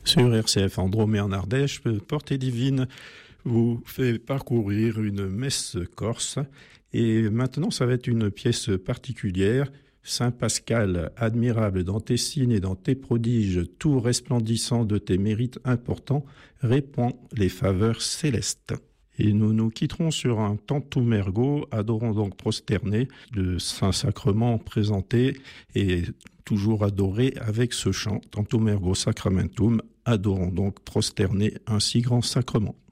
Sur RCF Andromé en Ardèche, Portée Divine vous fait parcourir une messe corse. Et maintenant, ça va être une pièce particulière. Saint Pascal, admirable dans tes signes et dans tes prodiges, tout resplendissant de tes mérites importants, répand les faveurs célestes. Et nous nous quitterons sur un Tantum ergo, adorons donc prosterner, le Saint-Sacrement présenté et toujours adoré avec ce chant, Tantum ergo sacramentum, adorons donc prosterner un si grand sacrement.